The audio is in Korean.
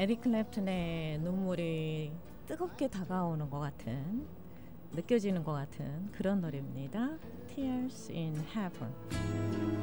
에릭 클랩튼의 눈물이 뜨겁게 다가오는 것 같은, 느껴지는 것 같은 그런 노래입니다. Tears in Heaven.